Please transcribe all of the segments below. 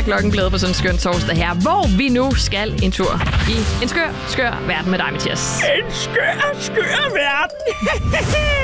er klokken blevet på sådan en skøn torsdag her, hvor vi nu skal en tur i en skør verden med dig, Mathias. En skør verden.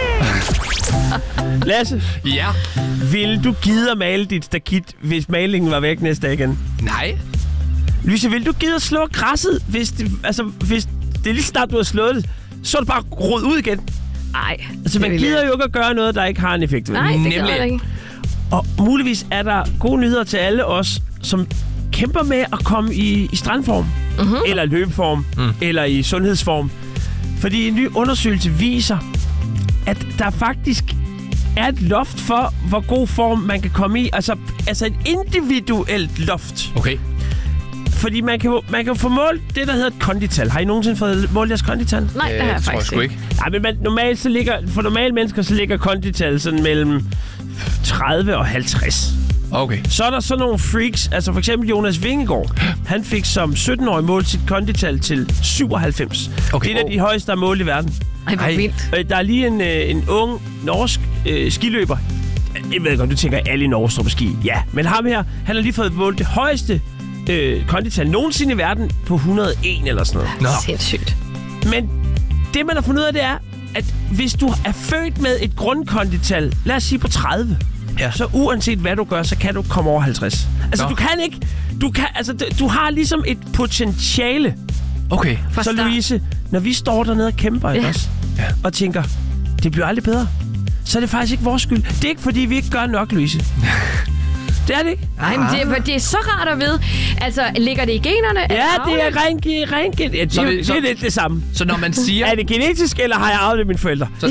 Lasse. Ja? Vil du gide at male dit stakit, hvis malingen var væk næste dag igen? Nej. Louise, vil du gide at slå græsset, hvis det er lige snart, du har slået det, så er det bare rod ud igen? Nej. Altså, man gider jo ikke at gøre noget, der ikke har en effekt. Nej, det gider jeg ikke. Og muligvis er der gode nyheder til alle os, som kæmper med at komme i strandform, eller løbeform, eller i sundhedsform. Fordi en ny undersøgelse viser, at der faktisk er et loft for, hvor god form man kan komme i. Altså et individuelt loft. Okay. Fordi man kan få målt det, der hedder et kondital. Har I nogensinde fået målt jeres kondital? Nej, det har jeg faktisk ikke. Nej, men for normale mennesker, så ligger kondital sådan mellem 30 og 50. Okay. Så er der sådan nogle freaks, altså for eksempel Jonas Vingegaard. Han fik som 17-årig målt sit kondital til 97. Okay. Det er de højeste, der er målt i verden. Ej, hvor vildt. Der er lige en ung norsk skiløber. Jeg ved ikke, om du tænker, alle i Norge står på ski. Ja, men ham her, han har lige fået målt det højeste kondital nogensinde i verden på 101 eller sådan noget. Nå. Sindssygt. Men det, man har fundet ud af, det er, at hvis du er født med et grundkondital, lad os sige på 30, så uanset hvad du gør, så kan du komme over 50. Altså, du kan ikke... Du har ligesom et potentiale. Okay. Så Louise, når vi står dernede og kæmper, ikke også? Ja. Og tænker, det bliver aldrig bedre, så er det faktisk ikke vores skyld. Det er ikke, fordi vi ikke gør nok, Louise. Det er det ikke. Nej, men det er så rart at vide. Altså, ligger det i generne? Ja, det er rent det er lidt det samme. Så når man siger... Er det genetisk, eller har jeg arvet det af mine forældre? Så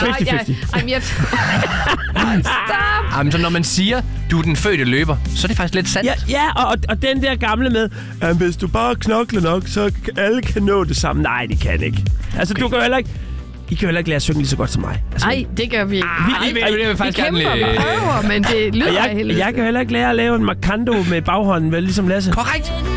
50-50. Så når man siger, du er den fødte løber, så er det faktisk lidt sandt. Ja, og den der gamle med, hvis du bare knokler nok, så alle kan nå det sammen. Nej, det kan ikke. Altså, du kan heller ikke... I kan jo heller ikke lære at synge lige så godt som mig. Nej, altså, det gør vi ikke. Vi kæmper og prøver, men det lyder helt. Jeg kan heller ikke lære at lave en markando med baghånden, vel, ligesom Lasse. Korrekt.